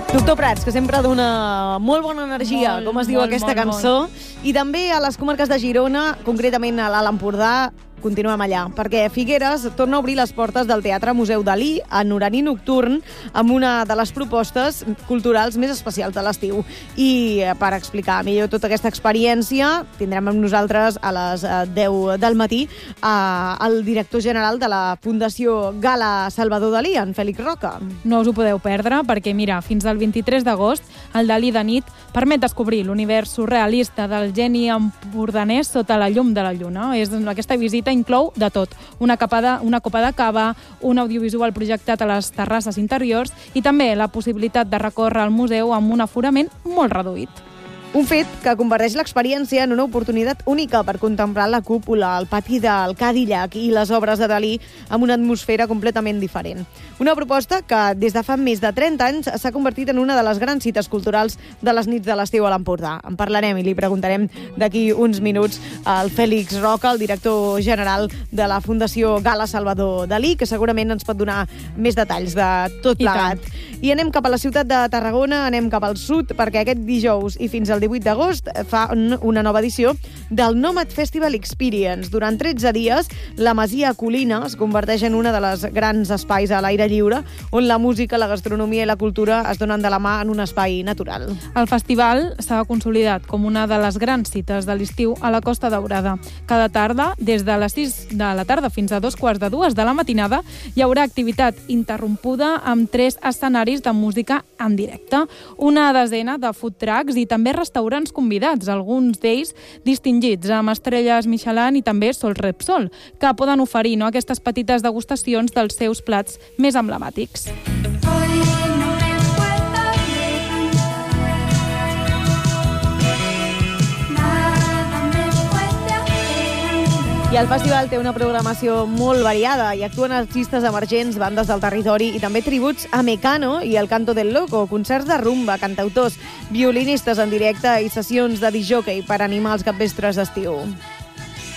Doctor Prats, que sempre dona molt bona energia, com es diu aquesta cançó. I també a les comarques de Girona, concretament a l'Alt Empordà, continuem allà, perquè Figueres torna a obrir les portes del Teatre Museu Dalí en horari nocturn amb una de les propostes culturals més especials de l'estiu. I per explicar millor tota aquesta experiència tindrem amb nosaltres a les 10 del matí el director general de la Fundació Gala Salvador Dalí, en Fèlix Roca. No us ho podeu perdre perquè, mira, fins al 23 d'agost el Dalí de nit permet descobrir l'univers surrealista del geni empordanès sota la llum de la lluna. Aquesta visita inclou de tot, una copa de cava, un audiovisual projectat a les terrasses interiors i també la possibilitat de recórrer el museu amb un aforament molt reduït. Un fet que converteix l'experiència en una oportunitat única per contemplar la cúpula, el pati del Cadillac i les obres de Dalí amb una atmosfera completament diferent. Una proposta que des de fa més de 30 anys s'ha convertit en una de les grans cites culturals de les nits de l'estiu a l'Empordà. En parlarem i li preguntarem d'aquí uns minuts al Fèlix Roca, el director general de la Fundació Gala Salvador Dalí, que segurament ens pot donar més detalls de tot plegat. I anem cap a la ciutat de Tarragona, anem cap al sud, perquè aquest dijous i fins al 18 d'agost fa una nova edició del Nomad Festival Experience. Durant 13 dies, la Masia Colina es converteix en una de les grans espais a l'aire lliure, on la música, la gastronomia i la cultura es donen de la mà en un espai natural. El festival s'ha consolidat com una de les grans cites de l'estiu a la Costa Daurada. Cada tarda, des de les 6 de la tarda fins a 2:45 de la matinada, hi haurà activitat interrompuda amb 3 escenaris de música en directe, una desena de food trucks i també restaurants convidats, alguns d'ells distingits amb estrelles Michelin i també Sol Repsol, que poden oferir aquestes petites degustacions dels seus plats més emblemàtics. I el festival té una programació molt variada i actuen artistes emergents, bandes del territori i també tributs a Mecano i el Canto del Loco, concerts de rumba, cantautors, violinistes en directe i sessions de discjòquei per animar els capvestres d'estiu.